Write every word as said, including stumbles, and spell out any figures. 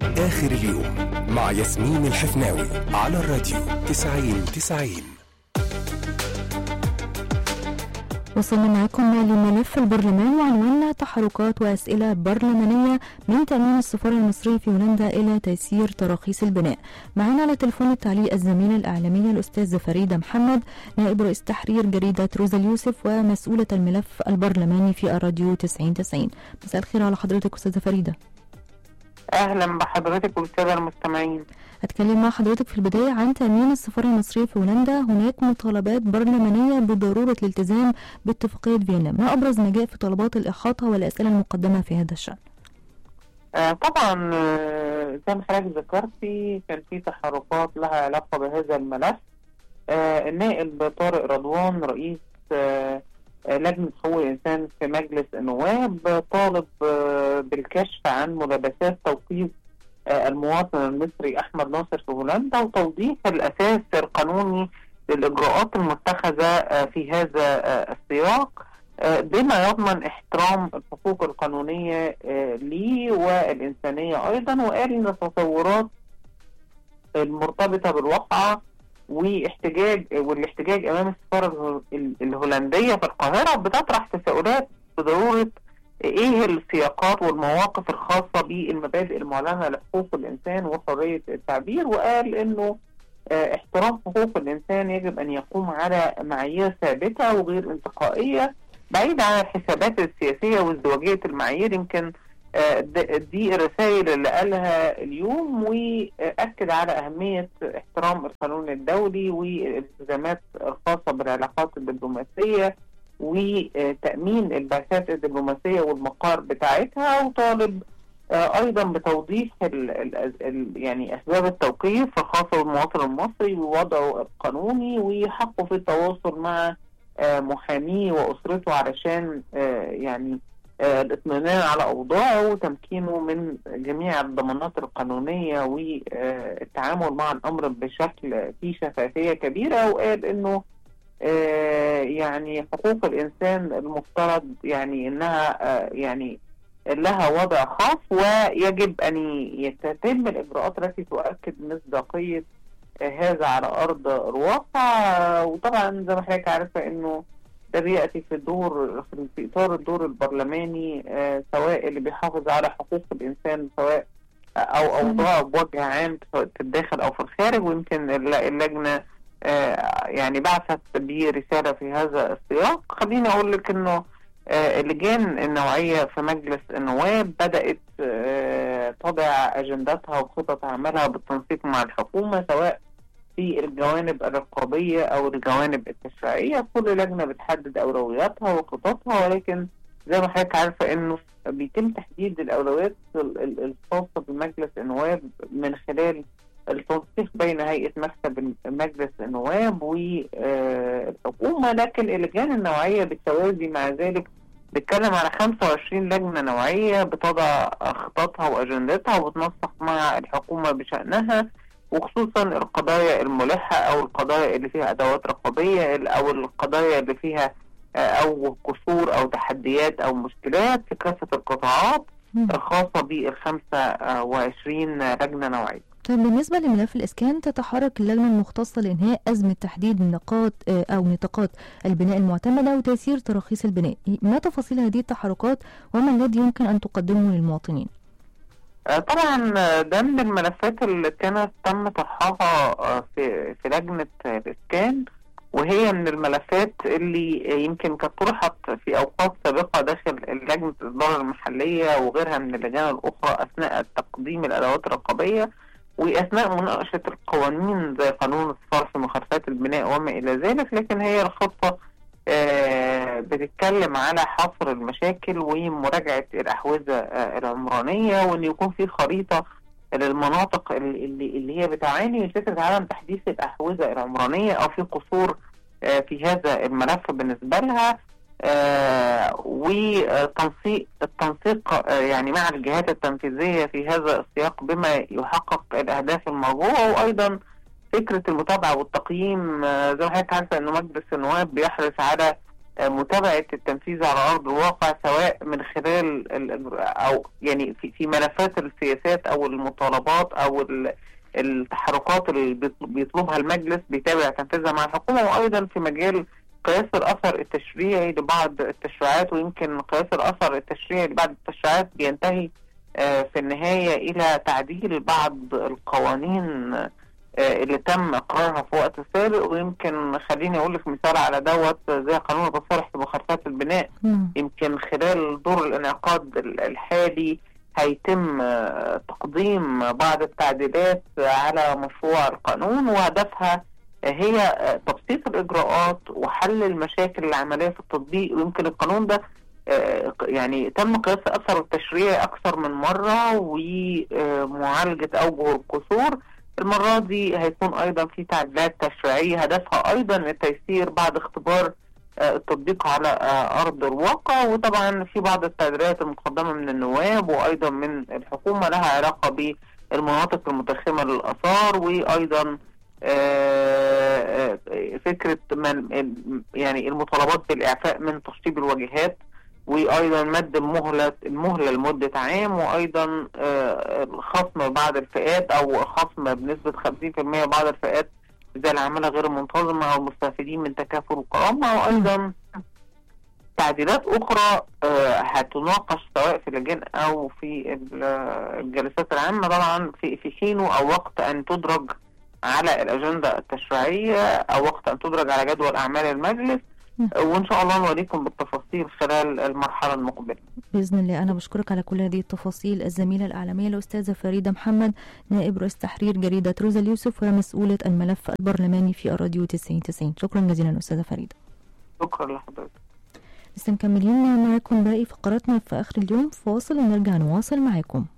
آخر اليوم مع ياسمين الحفناوي على الراديو تسعين تسعين. وصلنا معكم لملف البرلمان وعنواننا تحركات وأسئلة برلمانية من تأمين السفارة المصرية في هولندا إلى تيسير تراخيص البناء. معنا على تلفون التعليق الزميلة الإعلامية الأستاذة فريدة محمد، نائب رئيس تحرير جريدة روزا اليوسف ومسؤولة الملف البرلماني في الراديو تسعين تسعين. مساء الخير على حضرتك أستاذة فريدة. أهلا بحضرتك والسادة المستمعين. أتكلم مع حضرتك في البداية عن تأمين السفارة المصرية في هولندا. هناك مطالبات برلمانية بضرورة الالتزام باتفاقية فيينا، ما أبرز ما جاء في طلبات الإحاطة والأسئلة المقدمة في هذا الشأن؟ آه طبعا آه زي ما حضرتك ذكرتي كان في تحركات لها علاقة بهذا الملف. آه النائب طارق رضوان رئيس آه لجنة حقوق الإنسان في مجلس النواب طالب آه بالكشف عن ملابسات توقيف المواطن المصري أحمد ناصر في هولندا وتوضيح الأساس القانوني للإجراءات المتخذة في هذا السياق بما يضمن احترام الحقوق القانونية ليه والإنسانية أيضا. وقال إن التصورات المرتبطة بالواقعة واحتجاج والاحتجاج أمام السفارة الهولندية في القاهرة بتطرح تساؤلات بضرورة ايه السياقات والمواقف الخاصة بالمبادئ المعلنة لحقوق الانسان وحرية التعبير. وقال انه اه احترام حقوق الانسان يجب ان يقوم على معايير ثابتة وغير انتقائية بعيد عن الحسابات السياسية وازدواجية المعايير. يمكن اه دي الرسائل اللي قالها اليوم، واكد على اهمية احترام القانون الدولي والالتزامات الخاصة بالعلاقات الدبلوماسية وتأمين البعثات الدبلوماسية والمقار بتاعتها. وطالب أيضا بتوضيح ال ال ال يعني أسباب التوقيف الخاصة بالمواطن المصري ووضعه القانوني وحقه في التواصل مع محاميه وأسرته علشان يعني الاطمئنان على أوضاعه وتمكينه من جميع الضمانات القانونية والتعامل مع الأمر بشكل فيه شفافية كبيرة. وقال إنه آه يعني حقوق الإنسان المفترض يعني إنها آه يعني لها وضع خاص ويجب أن يتم الإجراءات التي تؤكد مصداقية آه هذا على أرض الواقع. آه وطبعا زي ما حضرتك عارفة إنه ده بيأتي في الدور في إطار الدور البرلماني آه سواء اللي بيحافظ على حقوق الإنسان سواء أو أوضاع بوجه عام سواء في الداخل أو في الخارج. ويمكن اللجنة آه يعني بعثت برسالة في هذا السياق. خليني أقول لك أنه آه اللجان النوعية في مجلس النواب بدأت آه تضع أجنداتها وخطط عملها بالتنسيق مع الحكومة سواء في الجوانب الرقابية أو الجوانب التشريعية. كل لجنة بتحدد أولوياتها وخططها، ولكن زي ما حضرتك عارفة أنه بيتم تحديد الأولويات الخاصة بمجلس النواب من خلال التنسيق بين هيئة مكتب مجلس النواب والحكومة. لكن اللجان النوعية بالتوازي مع ذلك بتتكلم على خمسة وعشرين لجنة نوعية بتضع خططها وأجندتها وبتنسق مع الحكومة بشأنها، وخصوصا القضايا الملحة أو القضايا اللي فيها أدوات رقابية أو القضايا اللي فيها أو قصور أو تحديات أو مشكلات في كافة القطاعات الخاصة بالخمسة وعشرين لجنة نوعية. طيب بالنسبة لملف الإسكان، تتحرك اللجنة المختصة لإنهاء أزمة تحديد نقاط أو نطاقات البناء المعتمدة وتيسير تراخيص البناء. ما تفاصيل هذه التحركات وما الذي يمكن أن تقدمه للمواطنين؟ طبعا ده من الملفات اللي كانت تم طرحها في في لجنة الإسكان، وهي من الملفات اللي يمكن كانت طرحت في أوقات سابقة داخل لجنة الإدارة المحلية وغيرها من اللجان الأخرى أثناء تقديم الأدوات الرقابية وأثناء مناقشة القوانين زي قانون الصرف مخالفات البناء وما إلى ذلك. لكن هي الخطة آه بتتكلم على حصر المشاكل ومراجعة الأحوزة آه العمرانية، وأن يكون في خريطة للمناطق اللي, اللي هي بتعاني من فكرة عدم تحديث الأحوزة العمرانية أو في قصور آه في هذا الملف بالنسبة لها. آه وتنسيق التنسيق آه يعني مع الجهات التنفيذية في هذا السياق بما يحقق الأهداف المرجوة. وأيضا فكرة المتابعة والتقييم، آه زي ما حضرتك عارفة أن مجلس النواب بيحرص على متابعة التنفيذ على أرض الواقع، سواء من خلال أو يعني في, في ملفات السياسات أو المطالبات أو التحركات اللي بيطلبها المجلس بيتابع تنفيذها مع الحكومة، وأيضا في مجال قياس الأثر التشريعي لبعض التشريعات. ويمكن قياس الأثر التشريعي لبعض التشريعات بينتهي في النهاية إلى تعديل بعض القوانين اللي تم إقرارها في وقت سابق. ويمكن خليني أقول لك مثال على دوت زي قانون التصالح في مخالفات البناء. مم. يمكن خلال دور الانعقاد الحالي هيتم تقديم بعض التعديلات على مشروع القانون، وهدفها هي تبسيط الإجراءات وحل المشاكل العملية في التطبيق. ويمكن القانون ده يعني تم قياس أثره التشريعي أكثر من مرة ومعالجة أوجه القصور. المرة دي هيكون أيضا في تعديلات تشريعية هدفها أيضا التيسير بعد اختبار التطبيق على أرض الواقع. وطبعا في بعض التعديلات المقدمة من النواب وأيضا من الحكومة لها علاقة بالمناطق المتخمة للآثار، وأيضا فكرة من يعني المطالبات بالإعفاء من تشطيب الواجهات، وأيضا مد المهلة المهلة لمدة عام، وأيضا الخصم بعض الفئات أو خصم بنسبة خمسين بالمئة بعض الفئات زي العمالة غير المنتظمة أو المستفيدين من تكافل القرامة. وأيضا تعديلات أخرى هتناقش سواء في اللجان أو في الجلسات العامة، طبعا في في حين أو وقت أن تدرج على الأجندة التشريعية أو وقت أن تدرج على جدول أعمال المجلس. وإن شاء الله نوريكم بالتفاصيل خلال المرحلة المقبلة بإذن الله. أنا بشكرك على كل هذه التفاصيل الزميلة الإعلامية الأستاذة فريدة محمد، نائب رئيس تحرير جريدة روزا اليوسف ومسؤولة الملف البرلماني في الراديو تسعين تسعين. شكرا جزيلا أستاذة فريدة. شكرا لحضرتك. لسه مكملين معكم باقي فقراتنا في آخر اليوم، فاصل ونرجع نواصل معاكم.